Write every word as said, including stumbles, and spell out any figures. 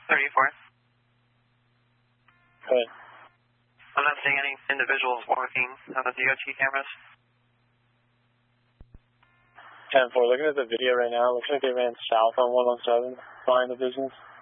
thirty-four. Go ahead. I'm not seeing any individuals walking on the D O T cameras. ten four, looking at the video right now, looks like they ran south on one oh seven behind the business.